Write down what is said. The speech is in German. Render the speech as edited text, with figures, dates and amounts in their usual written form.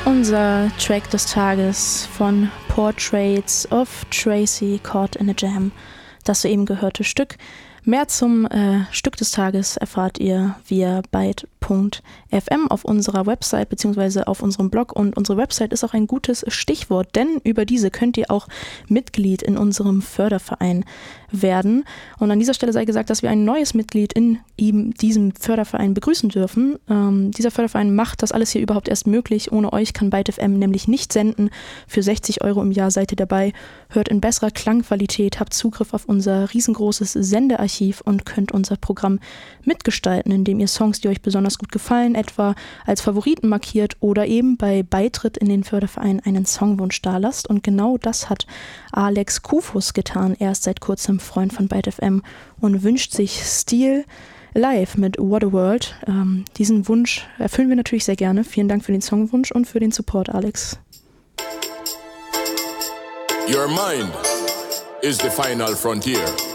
Unser Track des Tages von Portraits of Tracy Caught in a Jam. Das soeben gehörte Stück. Mehr zum Stück des Tages erfahrt ihr via byte.fm auf unserer Website bzw. auf unserem Blog. Und unsere Website ist auch ein gutes Stichwort, denn über diese könnt ihr auch Mitglied in unserem Förderverein werden. Und an dieser Stelle sei gesagt, dass wir ein neues Mitglied in diesem Förderverein begrüßen dürfen. Dieser Förderverein macht das alles hier überhaupt erst möglich. Ohne euch kann Byte FM nämlich nicht senden. Für 60 € im Jahr seid ihr dabei, hört in besserer Klangqualität, habt Zugriff auf unser riesengroßes Sendearchiv und könnt unser Programm mitgestalten, indem ihr Songs, die euch besonders gut gefallen, etwa als Favoriten markiert oder eben bei Beitritt in den Förderverein einen Songwunsch dalasst. Und genau das hat Alex Kufus getan. Er ist seit kurzem Freund von Byte FM und wünscht sich Steel live mit What a World. Diesen Wunsch erfüllen wir natürlich sehr gerne. Vielen Dank für den Songwunsch und für den Support, Alex. Your mind is the final frontier.